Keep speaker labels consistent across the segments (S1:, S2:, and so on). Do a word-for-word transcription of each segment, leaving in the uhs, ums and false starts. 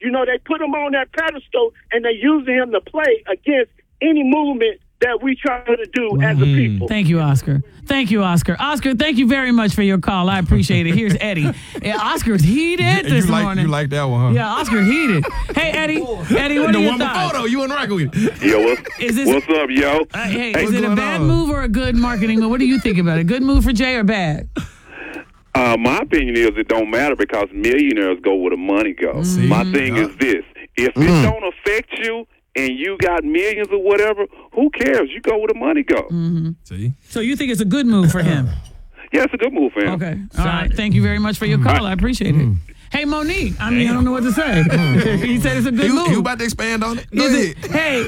S1: You know, they put him on that pedestal, and they're using him to play against any movement that we try to do mm. as a people.
S2: Thank you, Oscar. Thank you, Oscar. Oscar, thank you very much for your call. I appreciate it. Here's Eddie. Yeah, Oscar's heated
S3: you,
S2: this
S3: you like,
S2: morning.
S3: You like that one, huh?
S2: Yeah, Oscar heated. Hey, Eddie. Eddie, what
S3: the
S2: are your
S3: one
S2: thoughts?
S3: Before, though, you and Rock with it.
S4: Yo, what's,
S2: is this,
S4: what's up, yo?
S2: Uh, hey,
S4: hey,
S2: is it a bad
S3: on?
S2: move or a good marketing move? What do you think about it? Good move for Jay or bad?
S4: Uh, my opinion is it don't matter because millionaires go where the money goes.
S2: Mm-hmm.
S4: My thing
S3: yeah.
S4: is this. If
S3: mm.
S4: it don't affect you and you got millions or whatever, who cares? You go where the money goes.
S2: Mm-hmm.
S3: See?
S2: So you think it's a good move for him?
S4: Yeah, it's a good move for him.
S2: Okay. All right. Thank you very much for your call. I appreciate it. Hey, Monique. I mean, Damn. I don't know what to say. He said it's a good
S3: you,
S2: move.
S3: You about to expand on it? Go
S2: is
S3: ahead.
S2: It, hey,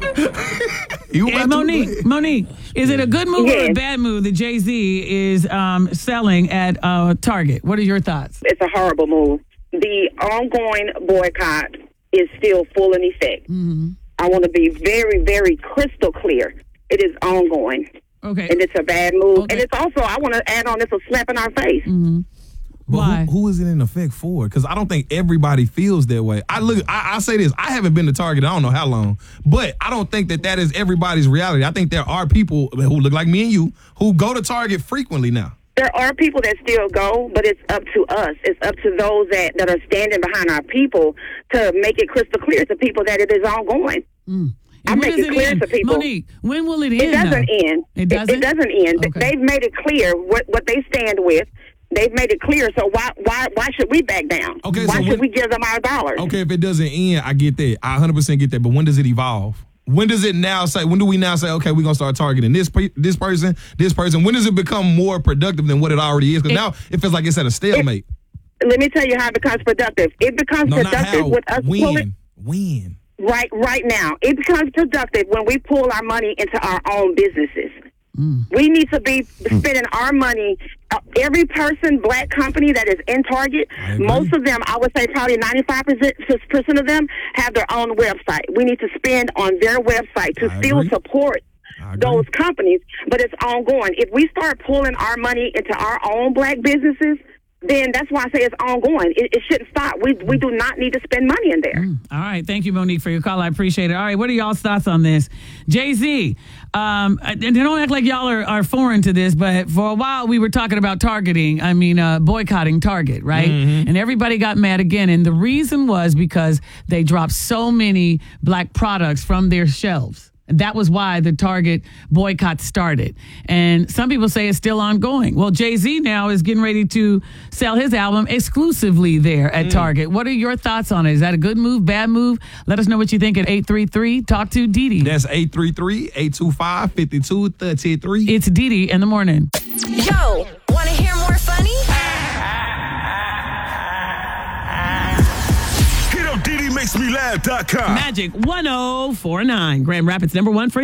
S3: you
S2: hey Monique,
S3: to?
S2: Monique, is it a good move
S5: yes.
S2: or a bad move that Jay-Z is um, selling at uh, Target? What are your thoughts?
S5: It's a horrible move. The ongoing boycott is still full in effect.
S2: Mm-hmm.
S5: I want to be very, very crystal clear. It is ongoing.
S2: Okay.
S5: And it's a bad move.
S2: Okay.
S5: And it's also, I want to add on, it's a slap in our face.
S2: Mm-hmm.
S3: But
S2: Why?
S3: Who, who is it in effect for? Because I don't think everybody feels that way. I look. I, I say this. I haven't been to Target. I don't know how long, but I don't think that that is everybody's reality. I think there are people who look like me and you who go to Target frequently now.
S5: There are people that still go, but it's up to us. It's up to those that, that are standing behind our people to make it crystal clear to people that it is ongoing.
S2: Mm.
S5: I
S2: When
S5: make
S2: does
S5: it clear
S2: end?
S5: to people.
S2: Monique, when will it end?
S5: It doesn't
S2: now?
S5: end.
S2: It doesn't?
S5: It, it doesn't end.
S2: Okay.
S5: They've made it clear what, what they stand with. They've made it clear. So why why why should we back down?
S3: Okay,
S5: why
S3: so
S5: should
S3: when,
S5: we give them our dollars?
S3: Okay, if it doesn't end, I get that. I one hundred percent get that. But when does it evolve? When does it now say? When do we now say, okay, we're gonna start targeting this pe- this person, this person? When does it become more productive than what it already is? Because now it feels like it's at a stalemate.
S5: It, let me tell you how it becomes productive. It becomes
S3: No, not
S5: productive
S3: how.
S5: with us
S3: When?
S5: pulling.
S3: When?
S5: Right, right now, it becomes productive when we pull our money into our own businesses.
S2: Mm.
S5: We need to be spending our money. Uh, every person, black company that is in Target, most of them, I would say probably ninety-five percent of them have their own website. We need to spend on their website to
S3: I
S5: still
S3: agree.
S5: support those companies, but it's ongoing. If we start pulling our money into our own black businesses, then that's why I say it's ongoing. It, it shouldn't stop. We we do not need to spend money in there.
S2: Mm. All right. Thank you, Monique, for your call. I appreciate it. All right. What are y'all's thoughts on this? Jay-Z, um, and don't act like y'all are, are foreign to this, but for a while we were talking about targeting, I mean, uh, boycotting Target, right?
S3: Mm-hmm.
S2: And everybody got mad again. And the reason was because they dropped so many black products from their shelves. That was why the Target boycott started. And some people say it's still ongoing. Well, Jay-Z now is getting ready to sell his album exclusively there at mm. Target. What are your thoughts on it? Is that a good move, bad move? Let us know what you think at eight three three talk to Didi.
S3: That's eight three three, eight two five, five two three three.
S2: It's Didi in the morning.
S6: Yo, want to hear more funny?
S7: Hit up Didi Makes Me Laugh dot com.
S2: Magic one oh four nine. Grand Rapids number one for